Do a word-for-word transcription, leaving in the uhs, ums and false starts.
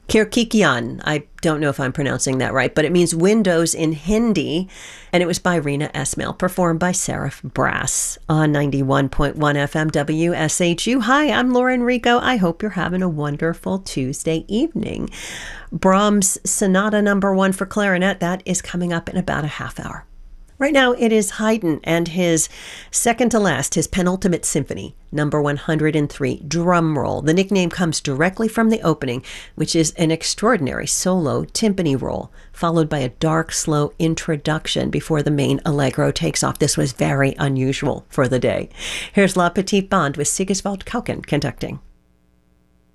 Kirkikian. I don't know if I'm pronouncing that right, but it means windows in Hindi. And it was by Rena Esmail, performed by Seraph Brass on ninety-one point one F M W S H U. Hi, I'm Lauren Rico. I hope you're having a wonderful Tuesday evening. Brahms' Sonata Number One for Clarinet, that is coming up in about a half hour. Right now, it is Haydn and his second to last, his penultimate symphony, number one hundred three, Drum Roll. The nickname comes directly from the opening, which is an extraordinary solo timpani roll, followed by a dark, slow introduction before the main allegro takes off. This was very unusual for the day. Here's La Petite Bande with Sigiswald Kauken conducting.